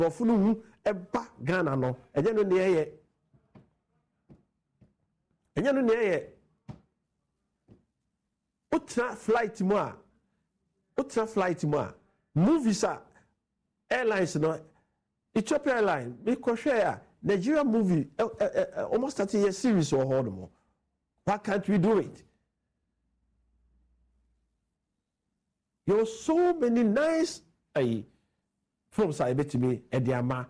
profunu hu eba Ghana no enye no ne utra flight mu a movies a airlines no Ethiopia Airline because share Nigeria movie almost 30 year series or hold more. Why can't we do it? There are so many nice films I bet to me at the Ama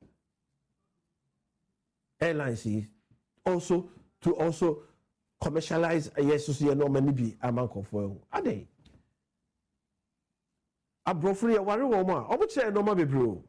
Airlines also to commercialize yes to no many be among of are they? Abrofri a worry woman, I would say no more be bro.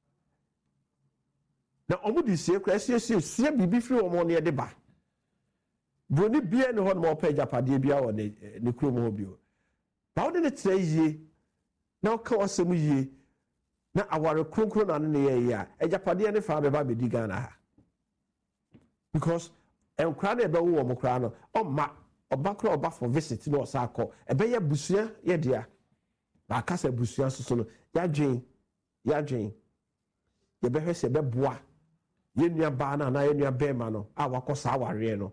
Na omo di sie bibi free omo ne de ba broni bia ne ho no pa japade bia wo ne krom ho bio ba wo ne tre yie na ka wasem yie na aware kronkron na ne ye ya japade ne fa be ba be di Ghana ha because enkra na ebe wo omo kra no omma obakra oba for visit no osakọ ebe ya busua ye dia na akasa busua soso no ya dwen ye be hwese be boa yenua ba na yenua bema no a wakosa aware no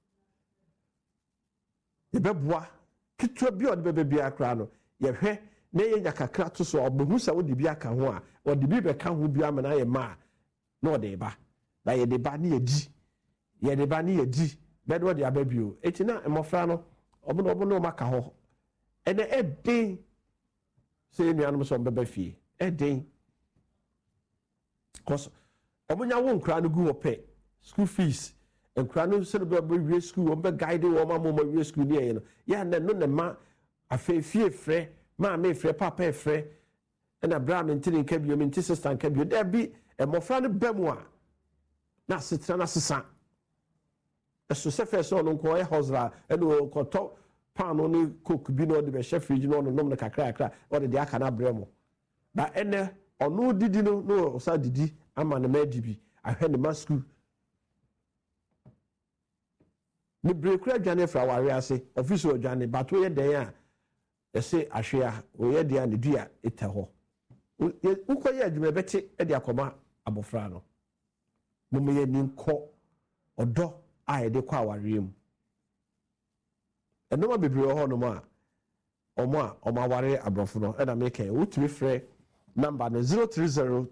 ye beboa kitwa bi od bebe bia kra no ye hwe na yenya kakra to so obehu sa wo de bia ka ho a ode bi be ka ho bia ma na ye ma na ode ba na ye de ba na ye di be do de ababio etina emofra no obo maka ho ene edin se yenua no so bebe fie edin cause omunya wo nkra no gu ope school fees nkra no se be we school o be guide wo ma mo we school ni e no ya na no na ma afefie frɛ ma me frɛ papa frɛ na bra me ntini nka bio me nti sister nka bio da bi emofra no bemu a na setra na sesa eso se fe so no nko e hosra e no koto pan no ni cook bi no de be chef fridge no nom na kakra o de aka na bremo ba ene ono didi no osa didi ama na madibi ahwe ne masku ni brekura dwane fra ware ase office odwane bato ye den a ese ahwea oye dia ne dua eta ho ukoye adwuma beti e de akoma abofra no mume ye ninko odo a ye de kwa ware mu enoma bebre ho no ma omo aware abrofo no e na make utumi frɛ number no 030